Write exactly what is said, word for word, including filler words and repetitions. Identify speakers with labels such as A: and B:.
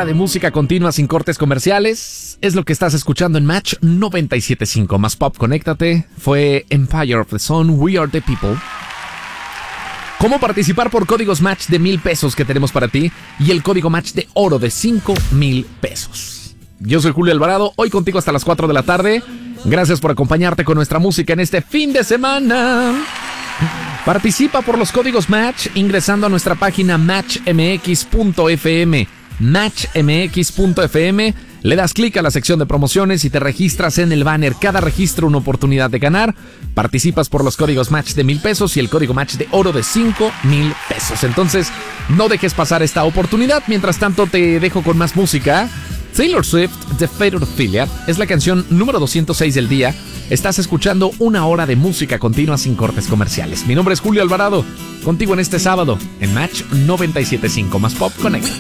A: hora de música continua sin cortes comerciales. Es lo que estás escuchando en Match noventa y siete punto cinco. Más pop, conéctate. Fue Empire of the Sun, We Are the People. ¿Cómo participar por códigos Match de mil pesos que tenemos para ti? Y el código Match de oro de cinco mil pesos. Yo soy Julio Alvarado, hoy contigo hasta las cuatro de la tarde. Gracias por acompañarte con nuestra música en este fin de semana. Participa por los códigos Match ingresando a nuestra página match m x punto f m. match m x punto f m. Le das clic a la sección de promociones y te registras en el banner. Cada registro una oportunidad de ganar. Participas por los códigos Match de mil pesos y el código Match de oro de cinco mil pesos. Entonces, no dejes pasar esta oportunidad. Mientras tanto, te dejo con más música. Taylor Swift, The Fatal Filia, es la canción número doscientos seis del día. Estás escuchando una hora de música continua sin cortes comerciales. Mi nombre es Julio Alvarado, contigo en este sábado en Match noventa y siete punto cinco. Más pop, conecta.